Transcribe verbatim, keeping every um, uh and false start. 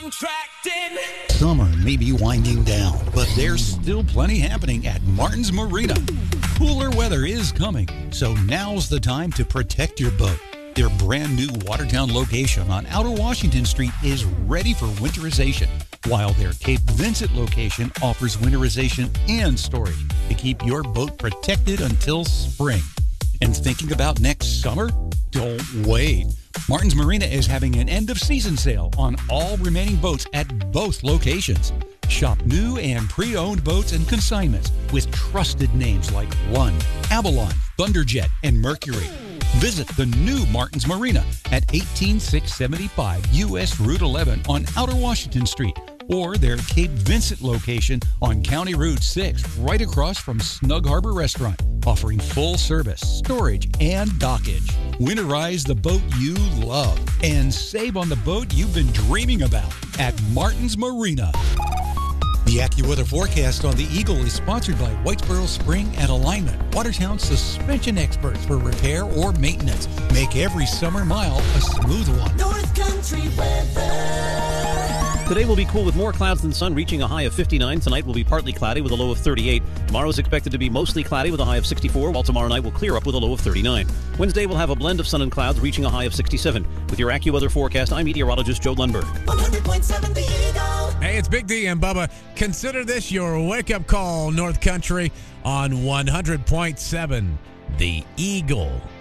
contracting. Summer may be winding down, but there's still plenty happening at Martin's Marina. Cooler weather is coming, so now's the time to protect your boat. Their brand new Watertown location on Outer Washington Street is ready for winterization, while their Cape Vincent location offers winterization and storage to keep your boat protected until spring. And thinking about next summer? Don't wait. Martin's Marina is having an end-of-season sale on all remaining boats at both locations. Shop new and pre-owned boats and consignments with trusted names like Lund, Avalon, Thunderjet, and Mercury. Visit the new Martin's Marina at eighteen six seventy-five U S Route eleven on Outer Washington Street, or their Cape Vincent location on County Route six, right across from Snug Harbor Restaurant, offering full service, storage, and dockage. Winterize the boat you love and save on the boat you've been dreaming about at Martin's Marina. The AccuWeather forecast on the Eagle is sponsored by Whitesboro Spring and Alignment, Watertown's suspension experts for repair or maintenance. Make every summer mile a smooth one. North Country weather. Today will be cool with more clouds than sun, reaching a high of fifty-nine. Tonight will be partly cloudy with a low of thirty-eight. Tomorrow is expected to be mostly cloudy with a high of sixty-four, while tomorrow night will clear up with a low of thirty-nine. Wednesday will have a blend of sun and clouds, reaching a high of sixty-seven. With your AccuWeather forecast, I'm meteorologist Joe Lundberg. one hundred point seven The Eagle. Hey, it's Big D and Bubba. Consider this your wake-up call, North Country, on one hundred point seven The Eagle.